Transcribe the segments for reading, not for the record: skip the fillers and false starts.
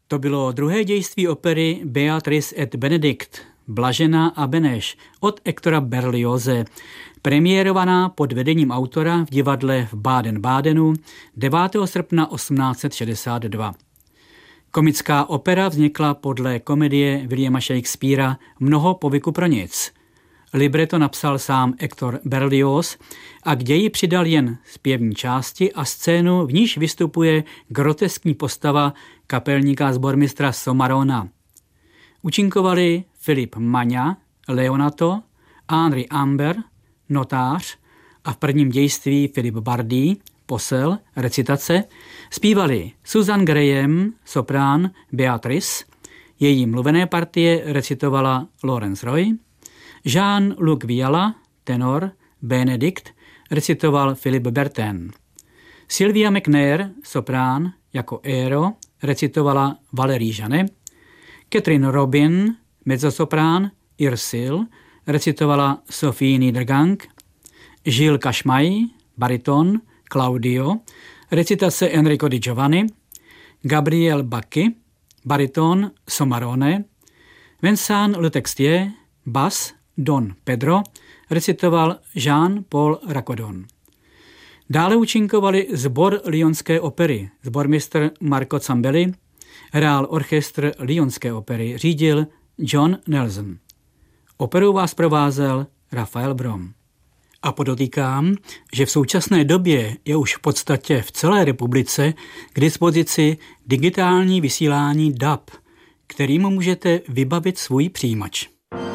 To bylo druhé dějství opery Beatrice et Benedikt, Blažena a Beneš od Hectora Berlioze, premiérovaná pod vedením autora v divadle v Baden-Badenu 9. srpna 1862. Komická opera vznikla podle komedie Williama Shakespearea Mnoho povyku pro nic. Libreto napsal sám Hector Berlioz a k ději přidal jen zpěvní části a scénu, v níž vystupuje groteskní postava kapelníka sbormistra Somarona. Účinkovali Filip Maňa, Leonato, Henri Amber, notář a v prvním dějství Filip Bardý, posel, recitace, zpívali Susan Graham, soprán, Beatrice, její mluvené partie recitovala Laurence Roy, Jean-Luc Viala, tenor, Benedikt, recitoval Philippe Bertin. Sylvia McNair, soprán, jako Éro, recitovala Valérie Jeannet, Catherine Robin, mezzosoprán, Ursule, recitovala Sophie Niedergang, Gilles Cashmay, bariton, Claudio, recitace Enrico Di Giovanni, Gabriel Bacchi, bariton, Somarone, Vincent Letextier, bas, Don Pedro, recitoval Jean-Paul Racodon. Dále účinkovali sbor lyonské opery, sbormistr Marco Zambelli, hrál orchestr lyonské opery, řídil John Nelson. Operou vás provázel Rafael Brom. A podotýkám, že v současné době je už v podstatě v celé republice k dispozici digitální vysílání DAB, kterým můžete vybavit svůj přijímač.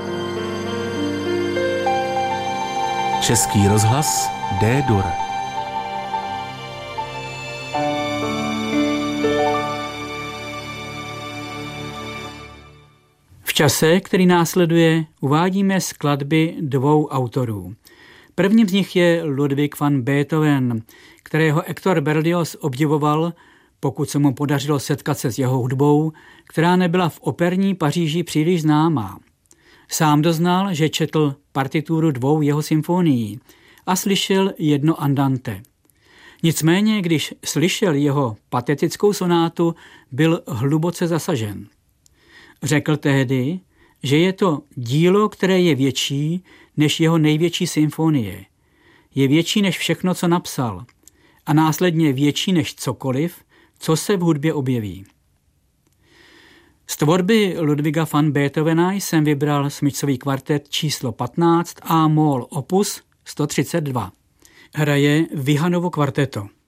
Český rozhlas D-dur. V čase, který následuje, uvádíme skladby dvou autorů. Prvním z nich je Ludwig van Beethoven, kterého Hector Berlioz obdivoval, pokud se mu podařilo setkat se s jeho hudbou, která nebyla v operní Paříži příliš známá. Sám doznal, že četl partituru dvou jeho symfonií a slyšel jedno andante. Nicméně, když slyšel jeho patetickou sonátu, byl hluboce zasažen. Řekl tehdy, že je to dílo, které je větší než jeho největší symfonie. Je větší než všechno, co napsal, a následně větší než cokoliv, co se v hudbě objeví. Z tvorby Ludwiga van Beethovena jsem vybral smyčcový kvartet číslo 15 A-moll opus 132. Hraje Vihanovo kvarteto.